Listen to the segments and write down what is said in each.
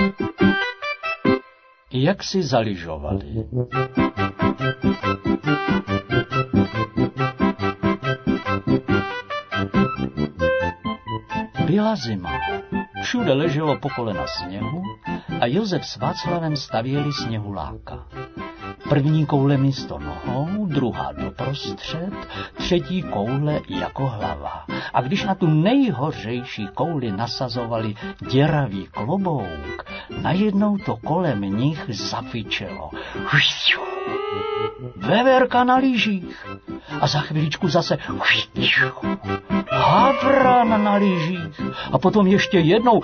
Jak si zaližovali. Byla zima. Všude leželo po kolena sněhu a Josef s Václavem stavěli sněhuláka. První koule místo nohou, druhá doprostřed, třetí koule jako hlava. A když na tu nejhořejší kouli nasazovali děravý klobouk, najednou to kolem nich zafičelo. Veverka na lyžích. A za chviličku zase havran na lyžích. A potom ještě jednou.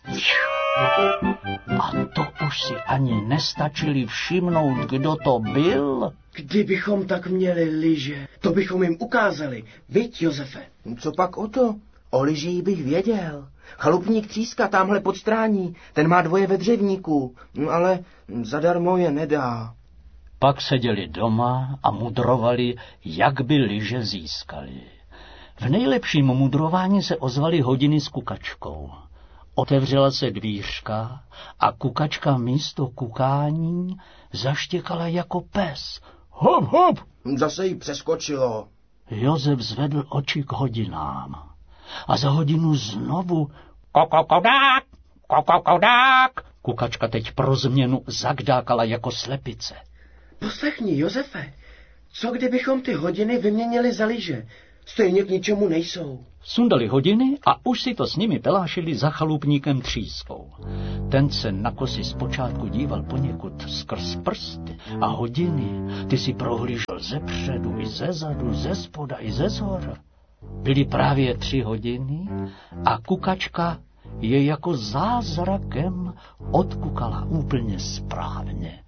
A to už si ani nestačili všimnout, kdo to byl. Kdybychom tak měli lyže, to bychom jim ukázali. Viď, Josefe? Co pak o to? O lyžích bych věděl. Chalupník Tříska tamhle pod strání, ten má 2 ve dřevníku, ale zadarmo je nedá. Pak seděli doma a mudrovali, jak by lyže získali. V nejlepším mudrování se ozvaly hodiny s kukačkou. Otevřela se dvířka a kukačka místo kukání zaštěkala jako pes. Hop, hop! Zase jí přeskočilo. Josef zvedl oči k hodinám. A za hodinu znovu kokokodák, kokokodák. Kukačka teď pro změnu zagdákala jako slepice. Poslechni, Josefe, co kdybychom ty hodiny vyměnili za lyže? Stejně k ničemu nejsou. Sundali hodiny a už si to s nimi pelášili za chalupníkem Třískou. Ten se na kosy zpočátku díval poněkud skrz prsty a hodiny ty si prohlížel zepředu i zezadu, ze spoda i ze zhora. Byly právě 3 hodiny a kukačka je jako zázrakem odkukala úplně správně.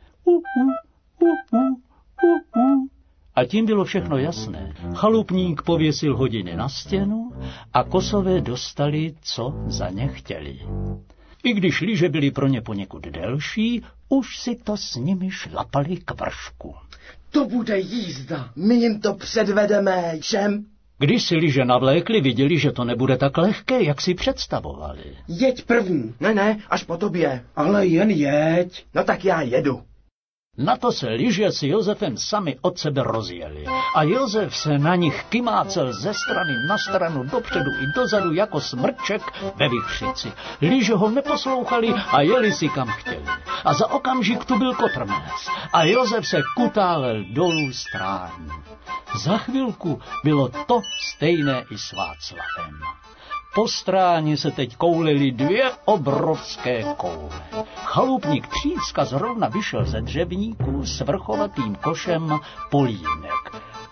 A tím bylo všechno jasné. Chalupník pověsil hodiny na stěnu a kosové dostali, co za ně chtěli. I když lyže byly pro ně poněkud delší, už si to s nimi šlapali k vršku. To bude jízda. My jim to předvedeme, všem. Když si lyže navlékli, viděli, že to nebude tak lehké, jak si představovali. Jeď první. Ne, až po tobě. Ale jen jeď. No tak já jedu. Na to se lyže s Josefem sami od sebe rozjeli a Josef se na nich kymácel ze strany na stranu, dopředu i dozadu jako smrček ve vichřici. Lyže ho neposlouchali a jeli si kam chtěli. A za okamžik tu byl kotrmelec a Josef se kutálel dolů strání. Za chvilku bylo to stejné i s Václavem. Po stráni se teď koulily 2 obrovské koule. Chalupník Tříska zrovna vyšel ze dřevníku s vrchovatým košem polínek.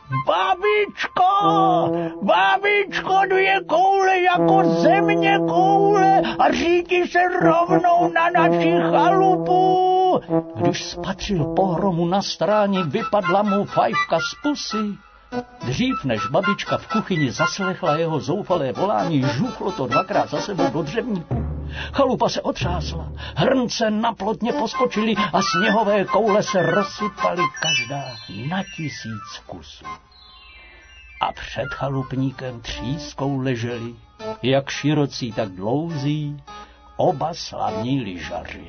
Babičko, 2 koule jako země koule a řítí se rovnou na naši chalupu. Když spatřil pohromu na stráni, vypadla mu fajfka z pusy. Dřív než babička v kuchyni zaslechla jeho zoufalé volání, žuchlo to 2krát za sebou do dřevníku. Chalupa se otřásla, hrnce na plotně poskočily a sněhové koule se rozsypaly každá na 1000 kusů. A před chalupníkem Třískou leželi, jak širocí, tak dlouzí, oba slavní lyžaři.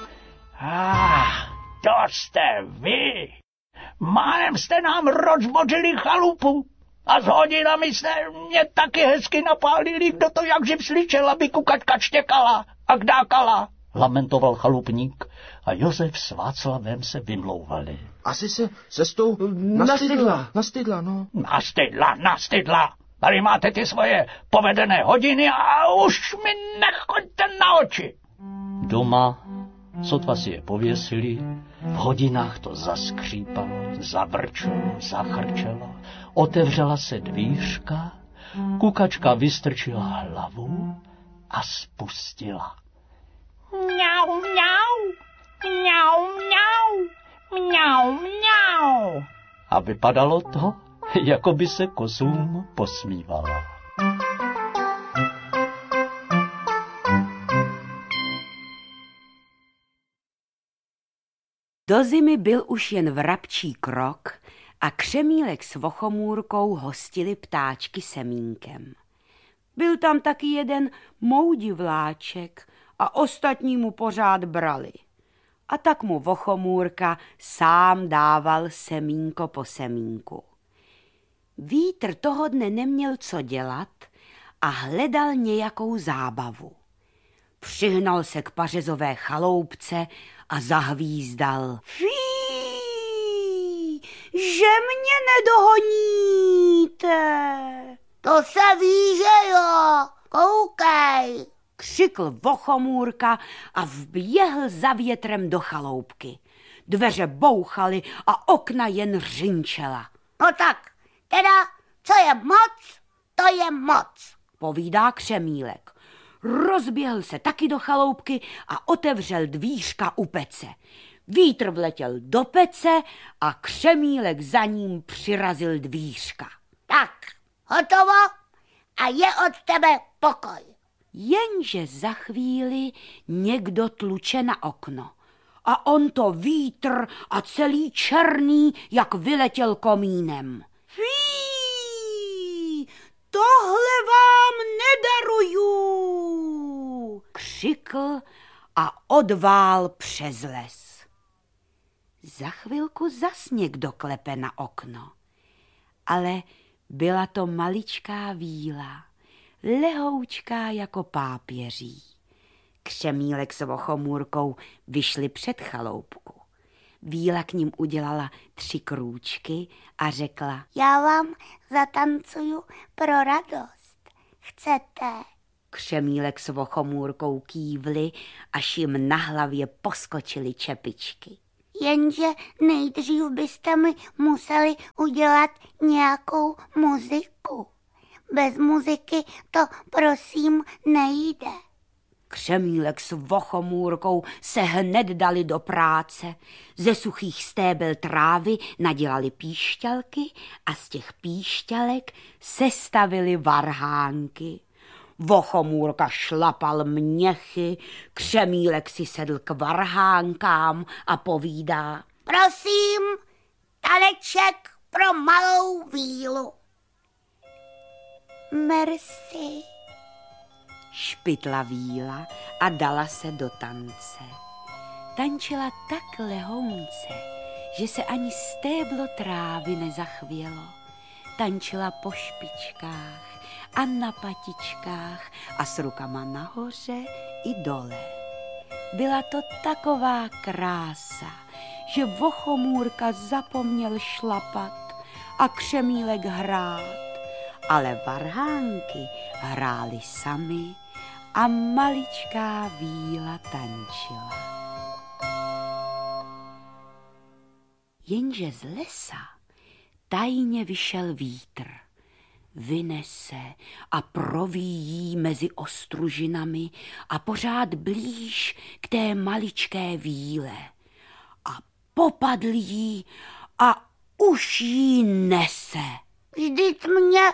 To jste vy! Málem jste nám rozbořili chalupu a s hodinami jste mě taky hezky napálili, kdo to jak živ slyšel, aby kukačka štěkala a kdákala, lamentoval chalupník a Josef s Václavem se vymlouvali. Asi se cestou nastydla, no. Nastydla. Tady máte ty svoje povedené hodiny a už mi nechoďte na oči. Doma, sotva si je pověsili, v hodinách to zaskřípalo, zavrčelo, zachrčelo, otevřela se dvířka, kukačka vystrčila hlavu a spustila. Mňau, mňau, mňau, mňau, mňau, mňau. A vypadalo to, jako by se kosům posmívala. Do zimy byl už jen vrabčí krok a Křemílek s Vochomůrkou hostili ptáčky semínkem. Byl tam taky jeden moudivláček a ostatní mu pořád brali. A tak mu Vochomůrka sám dával semínko po semínku. Vítr toho dne neměl co dělat a hledal nějakou zábavu. Přihnal se k pařezové chaloupce a zahvízdal. Fí, že mě nedohoníte. To se ví, že jo, koukej. Křikl Vochomůrka a vběhl za větrem do chaloupky. Dveře bouchaly a okna jen řinčela. No tak, teda, co je moc, to je moc, povídá Křemílek. Rozběhl se taky do chaloupky a otevřel dvířka u pece. Vítr vletěl do pece a Křemílek za ním přirazil dvířka. Tak, hotovo a je od tebe pokoj. Jenže za chvíli někdo tluče na okno. A on to vítr a celý černý, jak vyletěl komínem. Fí, tohle vám nedaruju, křikl a odvál přes les. Za chvilku zas někdo klepe na okno, ale byla to maličká víla, lehoučká jako pápěří. Křemílek s Vochomůrkou vyšli před chaloupku. Víla k ním udělala 3 krůčky a řekla: Já vám zatancuju pro radost. Chcete? Křemílek s Vochomůrkou kývli, až jim na hlavě poskočily čepičky. Jenže nejdřív byste mi museli udělat nějakou muziku. Bez muziky to prosím nejde. Křemílek s Vochomůrkou se hned dali do práce. Ze suchých stébel trávy nadělali píšťalky a z těch píšťalek sestavili varhánky. Vochomůrka šlapal měchy, Křemílek si sedl k varhánkám a povídá: Prosím, taneček pro malou vílu. Merci. Špitla víla a dala se do tance. Tančila tak lehounce, že se ani stéblo trávy nezachvělo. Tančila po špičkách a na patičkách a s rukama nahoře i dole. Byla to taková krása, že Vochomůrka zapomněl šlapat a Křemílek hrát, ale varhánky hrály sami a maličká víla tančila. Jenže z lesa tajně vyšel vítr. Vynese a províjí mezi ostružinami a pořád blíž k té maličké víle. A popadl jí a už jí nese. Vždyť mě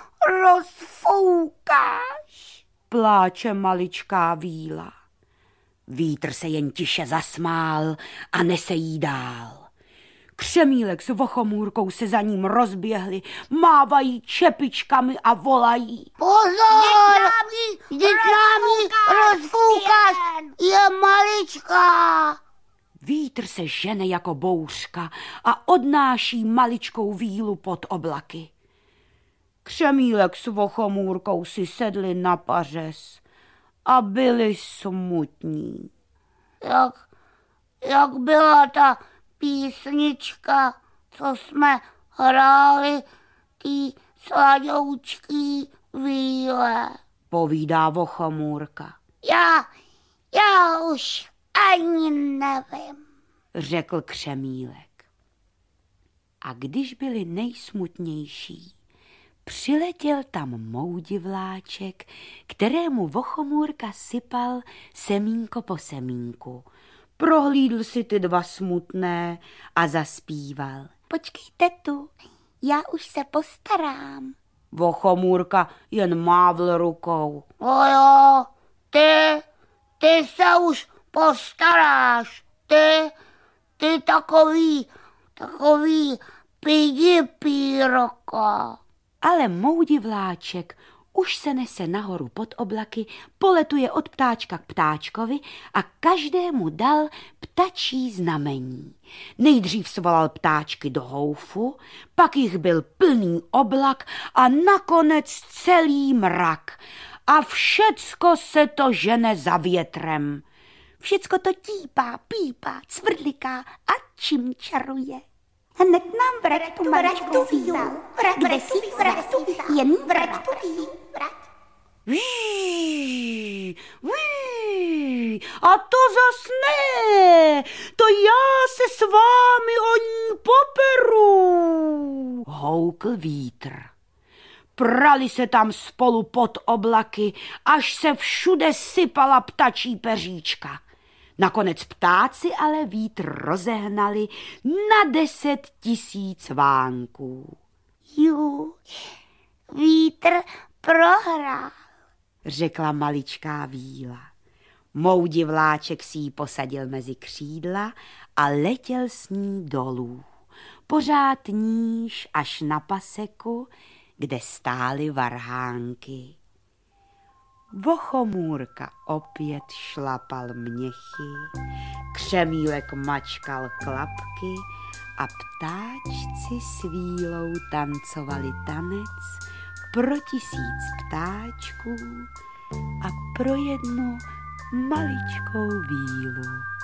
rozfoukáš, pláče maličká víla. Vítr se jen tiše zasmál a nese jí dál. Křemílek s Vochomůrkou se za ním rozběhli, mávají čepičkami a volají: Pozor! Vždyť nám ji rozfoukáš, je maličká. Vítr se žene jako bouřka a odnáší maličkou vílu pod oblaky. Křemílek s Vochomůrkou si sedli na pařez a byli smutní. Jak byla ta písnička, co jsme hráli, tý sladoučký víle, povídá Vochomůrka. Já už ani nevím, řekl Křemílek. A když byli nejsmutnější, přiletěl tam moudivláček, kterému Vochomůrka sypal semínko po semínku. Prohlídl si ty 2 smutné a zaspíval: Počkejte tu, já už se postarám. Vochomůrka jen mávl rukou. Jo, ty se už postaráš, ty takový pidi píroko. Ale moudivláček Už se nese nahoru pod oblaky, poletuje od ptáčka k ptáčkovi a každému dal ptačí znamení. Nejdřív svolal ptáčky do houfu, pak jich byl plný oblak a nakonec celý mrak. A všecko se to žene za větrem. Všecko to típá, pípá, cvrliká a čimčaruje. Hned nám vrať tu maličkou vzal, kde si vzal, jen vrať tu vrať. A to zas ne, to já se s vámi o ní poperu, houkl vítr. Prali se tam spolu pod oblaky, až se všude sypala ptačí peříčka. Nakonec ptáci ale vítr rozehnali na 10 000 vánků. Vítr prohrál, řekla maličká víla. Moudivláček si ji posadil mezi křídla a letěl s ní dolů. Pořád níž až na paseku, kde stály varhánky. Vochomůrka opět šlapal měchy, křemílek mačkal klapky a ptáčci s vílou tancovali tanec pro 1000 ptáčků a pro jednu maličkou vílu.